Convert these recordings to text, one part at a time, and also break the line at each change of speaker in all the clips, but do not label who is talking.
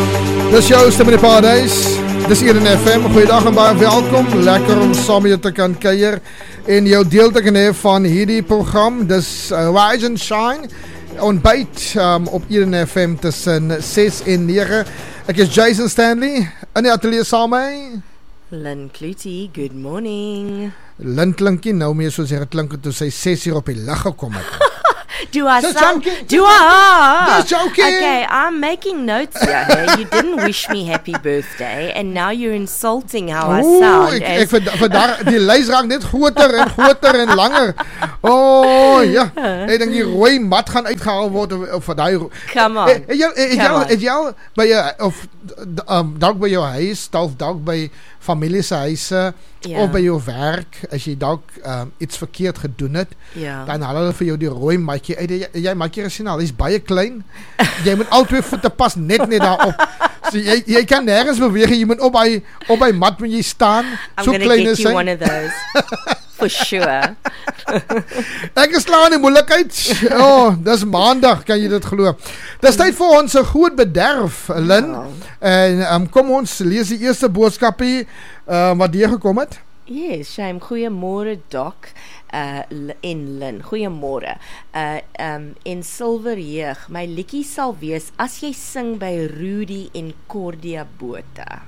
Dis jou stem in die paradijs. Dis hier in FM. Goeiedag en baie welkom. Lekker om saam met jou te kan kuier en jou deel te kan hê van hierdie program. Dis Rise and Shine. Ontbyt op hier in FM tussen 6 en 9. Ek is Jason Stanley. In die atelier saam met
Lynn Clutie, good morning.
Lynn klinkie nou meer soos hy geklink het toe sy 6 uur op die lig gekom het.
Do I
Just
sound?
joking.
Do I?
Just joking.
Okay, I'm making notes here. Hey? You didn't wish me happy birthday, and now you're insulting how I sound.
Ek vandag die lys raak net groter en langer. Oh ja. Ek dink die rooi mat gaan uitgehaal word of vir daai.
Come on.
Het jy by of dalk by jou huis, dalk by familie se huise of by jou werk as jy dalk iets verkeerd gedoen het, dan haal hulle vir jou die rooi matjie uit. Jy maak jy gesien al, hy's baie klein. Jy moet al 2 voete pas net daarop. So jy kan nergens beweeg, jy moet op by mat moet jy staan. So klein is hy.
I'm going to get you one of those. For sure.
Ek is klaar in die moeilikheid. Dis maandag, kan jy dit glo. Dis tyd vir ons 'n groot bederf, Lynn. En kom ons lees die eerste boodskap hier wat hier gekom het.
Yes, Shame. Goeiemôre Doc. En Lynn, goeiemôre. En Silverheeg, my liedjie sal wees As jy sing by Rudy en Cordia Botha.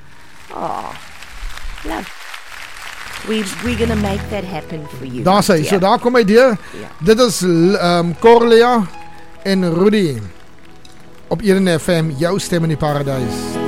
Love. We're gonna make that happen for you.
Daar sê, so daar kom hy deur. Dit is Corlia en Rudy op 1 FM, jou stem in die paradijs.